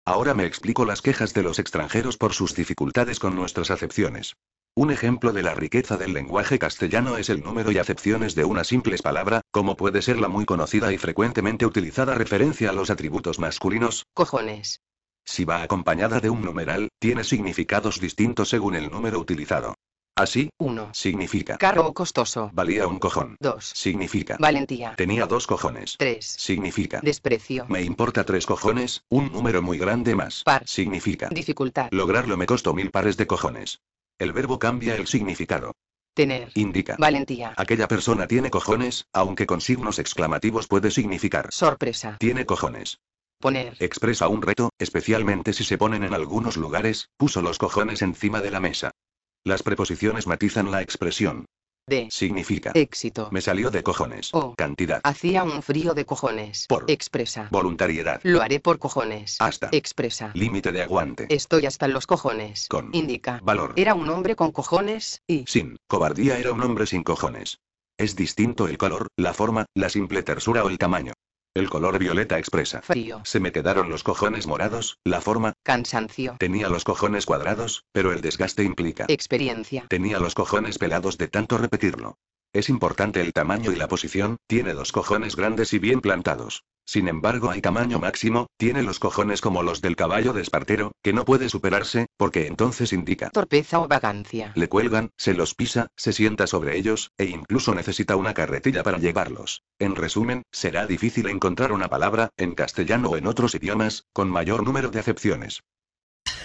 Ahora me explico las quejas de los extranjeros por sus dificultades con nuestras acepciones. Un ejemplo de la riqueza del lenguaje castellano es el número y acepciones de una simple palabra, como puede ser la muy conocida y frecuentemente utilizada referencia a los atributos masculinos. Cojones. Si va acompañada de un numeral, tiene significados distintos según el número utilizado. Así, 1. significa Caro o costoso. valía un cojón. 2. Significa Valentía. tenía 2 cojones. 3. Significa Desprecio. me importa 3 cojones, un número muy grande más. Par. Significa Dificultad. lograrlo me costó 1000 pares de cojones. El verbo cambia el significado. Tener. Indica Valentía. aquella persona tiene cojones, aunque con signos exclamativos puede significar Sorpresa. tiene cojones. Poner. Expresa un reto, especialmente si se ponen en algunos lugares, puso los cojones encima de la mesa. Las preposiciones matizan la expresión. De. Significa Éxito. me salió de cojones. O. Cantidad. Hacía un frío de cojones. Por. Expresa. Voluntariedad. Lo haré por cojones. Hasta. Expresa. Límite de aguante. Estoy hasta los cojones. Con. Indica. Valor. Era un hombre con cojones, y. Sin. Cobardía era un hombre sin cojones. Es distinto el color, la forma, la simple tersura o el tamaño. El color violeta expresa. Frío. Se me quedaron los cojones morados, la forma. Cansancio. Tenía los cojones cuadrados, pero el desgaste implica. Experiencia. Tenía los cojones pelados de tanto repetirlo. Es importante el tamaño y la posición, tiene 2 cojones grandes y bien plantados. Sin embargo, hay tamaño máximo, tiene los cojones como los del caballo de Espartero, que no puede superarse, porque entonces indica Torpeza o vagancia. le cuelgan, se los pisa, se sienta sobre ellos, e incluso necesita una carretilla para llevarlos. En resumen, será difícil encontrar una palabra, en castellano o en otros idiomas, con mayor número de acepciones.